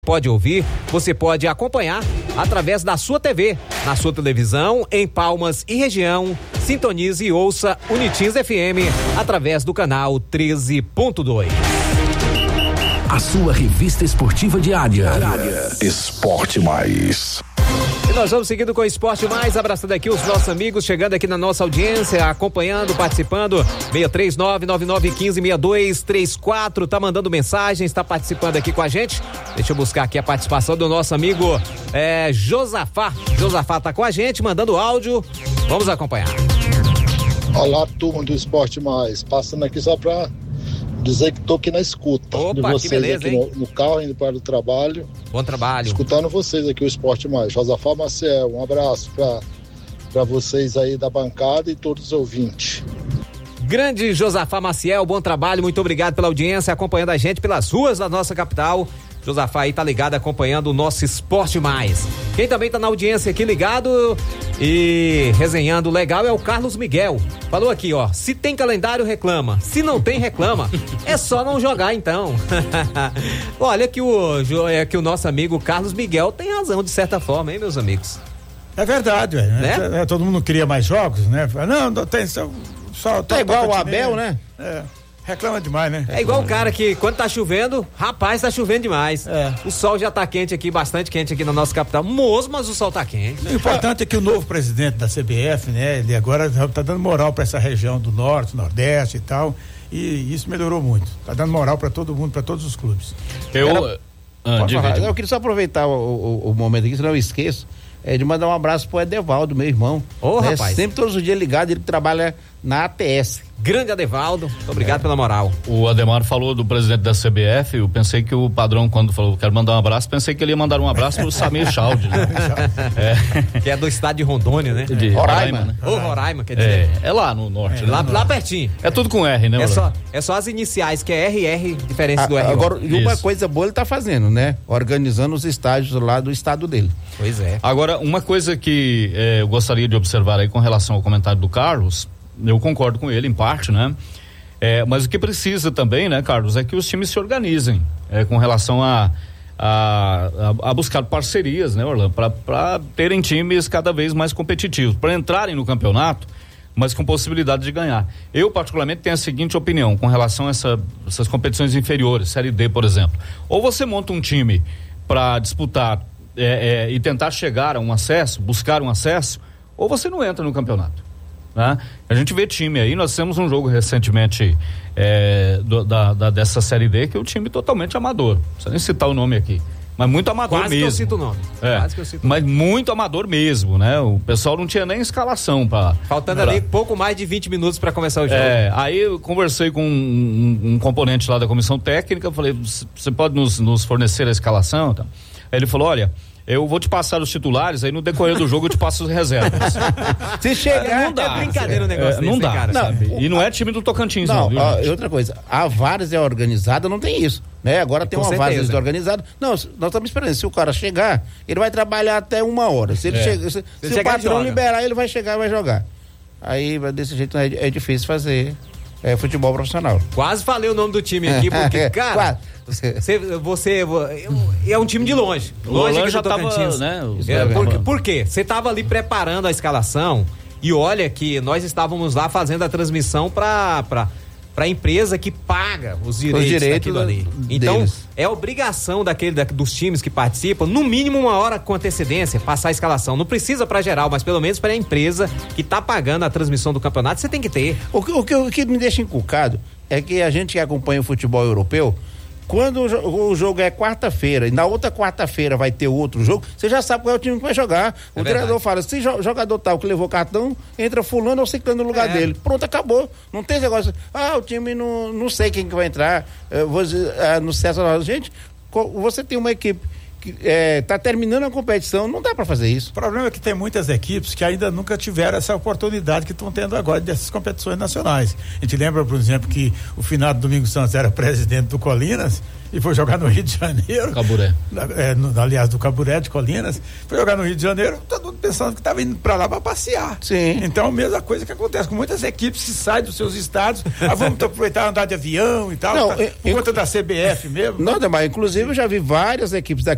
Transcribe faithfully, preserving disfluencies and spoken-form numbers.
Pode ouvir, você pode acompanhar através da sua T V, na sua televisão, em Palmas e região. Sintonize e ouça Unitins F M através do canal treze ponto dois. A sua revista esportiva diária. Esporte Mais. E nós vamos seguindo com o Esporte Mais, abraçando aqui os nossos amigos, chegando aqui na nossa audiência, acompanhando, participando, seis três nove, nove nove um cinco, seis dois três quatro, tá mandando mensagem, está participando aqui com a gente. Deixa eu buscar aqui a participação do nosso amigo é, Josafá. Josafá tá com a gente, mandando áudio, vamos acompanhar. Olá, turma do Esporte Mais, passando aqui só pra dizer que tô aqui na escuta. Opa, de vocês, que beleza, aqui hein? no, no carro, indo para o trabalho. Bom trabalho. Escutando vocês aqui, o Esporte Mais. Josafá Maciel, um abraço pra, pra vocês aí da bancada e todos os ouvintes. Grande Josafá Maciel, bom trabalho, muito obrigado pela audiência, acompanhando a gente pelas ruas da nossa capital. Josafá aí tá ligado, acompanhando o nosso Esporte Mais. Quem também tá na audiência aqui ligado e resenhando legal é o Carlos Miguel. Falou aqui, ó, se tem calendário reclama, se não tem reclama, é só não jogar então. Olha que o, é que o nosso amigo Carlos Miguel tem razão de certa forma, hein, meus amigos? É verdade, velho, né? Né? Todo mundo queria mais jogos, né? Não, não tem, só, só é igual o Abel, né? É. Reclama demais, né? É igual o cara que quando tá chovendo, rapaz, tá chovendo demais. É. O sol já tá quente aqui, bastante quente aqui na nossa capital. Moço, mas o sol tá quente. O importante é que o novo presidente da C B F, né? Ele agora tá dando moral pra essa região do norte, nordeste e tal. E isso melhorou muito. Tá dando moral pra todo mundo, pra todos os clubes. Eu, Era... ah, diga, diga. Eu queria só aproveitar o, o, o momento aqui, senão eu esqueço. É de mandar um abraço pro Edevaldo, meu irmão. Ô, né? rapaz. Sempre todos os dias ligado, ele trabalha na A T S. Grande Adevaldo, muito obrigado é. pela moral. O Ademar falou do presidente da C B F, eu pensei que o padrão, quando falou quero mandar um abraço, pensei que ele ia mandar um abraço pro Samir Chaldi, né? é. Que é do estado de Rondônia, né? De Roraima, né? Ou Roraima, quer dizer. É, é lá no norte. É, né? lá, lá pertinho. É tudo com R, né? É só, é só as iniciais, que é R R, diferente do R O. Agora, e uma coisa boa ele tá fazendo, né? Organizando os estádios lá do estado dele. Pois é. Agora, uma coisa que é, eu gostaria de observar aí com relação ao comentário do Carlos, eu concordo com ele em parte, né? É, mas o que precisa também, né, Carlos, é que os times se organizem é, com relação a, a, a, a buscar parcerias, né, Orlando, para terem times cada vez mais competitivos, para entrarem no campeonato, mas com possibilidade de ganhar. Eu, particularmente, tenho a seguinte opinião com relação a essa, essas competições inferiores, Série D, por exemplo. Ou você monta um time para disputar é, é, e tentar chegar a um acesso, buscar um acesso, ou você não entra no campeonato. Né? A gente vê time aí, nós temos um jogo recentemente é, do, da, da, dessa Série D que é um time totalmente amador, não precisa nem citar o nome aqui, mas muito amador Quase mesmo. Que eu cito o nome. É, Quase que eu cito mas muito amador mesmo, né? O pessoal não tinha nem escalação para. Faltando pra... ali pouco mais de vinte minutos para começar o jogo. É, aí eu conversei com um, um, um componente lá da comissão técnica, falei, você pode nos, nos fornecer a escalação? Tá? Aí ele falou, olha, eu vou te passar os titulares, aí no decorrer do jogo eu te passo as reservas. Se chegar, não dá. É brincadeira o negócio é, não desse, dá, cara. Não, e não é time do Tocantins, não. Não, viu, ó, e outra coisa, a várzea organizada não tem isso, né? Agora tem Com uma certeza. várzea organizada. Não, nós estamos esperando, se o cara chegar, ele vai trabalhar até uma hora. Se ele É. chega, se, Se se o chegar, patrão joga. liberar, ele vai chegar e vai jogar. Aí, desse jeito, é, é difícil fazer é, futebol profissional. Quase falei o nome do time aqui, porque, cara, você, você é um time de longe. Longe Roland que já do Tocantins. tava, né? É, por, por quê? Você tava ali preparando a escalação e olha que nós estávamos lá fazendo a transmissão pra, pra, pra empresa que paga os direitos, os direitos daquilo ali. Então, deles. é obrigação daquele, da, dos times que participam, no mínimo uma hora com antecedência, passar a escalação. Não precisa pra geral, mas pelo menos pra empresa que tá pagando a transmissão do campeonato, você tem que ter. O que, o, que, o que me deixa encucado é que a gente que acompanha o futebol europeu, quando o, o jogo é quarta-feira e na outra quarta-feira vai ter outro jogo, você já sabe qual é o time que vai jogar. É o treinador fala, se o jogador tal que levou cartão, entra fulano ou ciclano no lugar É. dele. Pronto, acabou. Não tem esse negócio, ah, o time não, não sei quem que vai entrar, eu vou ah, no César. Gente, você tem uma equipe que é, tá terminando a competição, não dá para fazer isso. O problema é que tem muitas equipes que ainda nunca tiveram essa oportunidade que estão tendo agora dessas competições nacionais. A gente lembra, por exemplo, que o finado Domingos Santos era presidente do Colinas e foi jogar no Rio de Janeiro. Caburé. É, no, aliás, do Caburé de Colinas. Foi jogar no Rio de Janeiro, todo mundo pensando que estava indo para lá para passear. Sim. Então, a mesma coisa que acontece com muitas equipes que saem dos seus estados. ah, vamos aproveitar andar de avião e tal. Não, tá, eu, por conta da C B F mesmo. Não, mas inclusive eu já vi várias equipes daqui